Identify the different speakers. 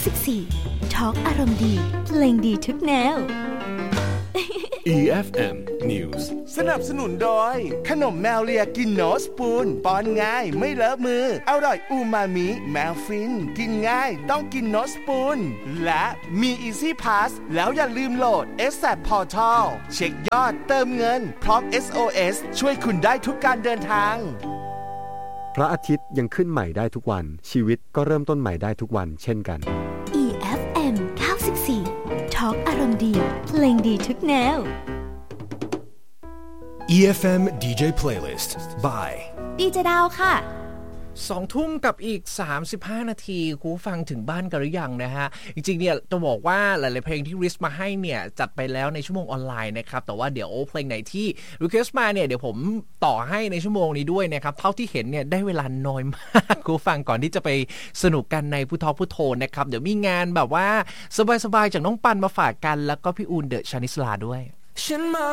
Speaker 1: 94 Talk อารมณ์ดีเพลงดีทุกแนว
Speaker 2: EFM News
Speaker 3: สนับสนุนโดยขนมแมวเลียกินโนสปูนป้อนง่ายไม่เลอะมืออร่อยอูมามิแมวฟินกินง่ายต้องกินโนสปูนและมี Easy Pass แล้วอย่าลืมโหลด SAP Portal เช็คยอดเติมเงินพร้อม SOS ช่วยคุณได้ทุกการเดินทาง
Speaker 4: พระอาทิตย์ยังขึ้นใหม่ได้ทุกวันชีวิตก็เริ่มต้นใหม่ได้ทุกวันเช่นกัน
Speaker 1: EFM 94 Talk อารมณ์ดีเพลงดีทุกแนว
Speaker 2: EFM DJ Playlist by
Speaker 1: ดีเจดาวค่ะ
Speaker 5: 2 ทุ่มกับอีก35นาทีคุณฟังถึงบ้านกันหรือยังนะฮะจริงๆเนี่ยจะบอกว่าหลายๆเพลงที่ริสมาให้เนี่ยจัดไปแล้วในชั่วโมงออนไลน์นะครับแต่ว่าเดี๋ยวเพลงไหนที่รีเควสต์มาเนี่ยเดี๋ยวผมต่อให้ในชั่วโมงนี้ด้วยนะครับเท่าที่เห็นเนี่ยได้เวลาน้อยมากคุณฟังก่อนที่จะไปสนุกกันในพุทโธนะครับเดี๋ยวมีงานแบบว่าสบายๆจากน้องปันมาฝากกันแล้วก็พี่อูนเดอะชานิสลาด้วย
Speaker 6: ฉันมา